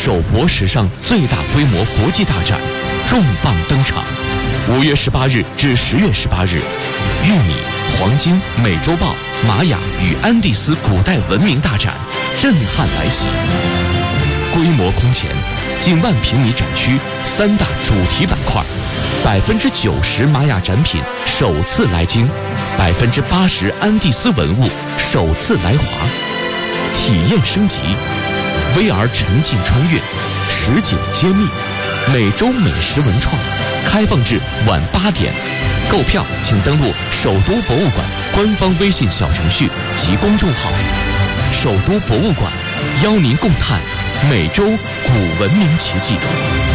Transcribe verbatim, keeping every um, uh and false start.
首博史上最大规模国际大展重磅登场。五月十八日至十月十八日，玉米、黄金、美洲豹、玛雅与安第斯古代文明大展震撼来袭。规模空前，近万平米展区，三大主题板块，百分之九十玛雅展品首次来京，百分之八十安第斯文物首次来华。体验升级 ，V R 沉浸穿越，实景揭秘，美洲美食文创，开放至晚八点。购票请登录首都博物馆官方微信小程序及公众号。首都博物馆邀您共探美洲古文明奇迹。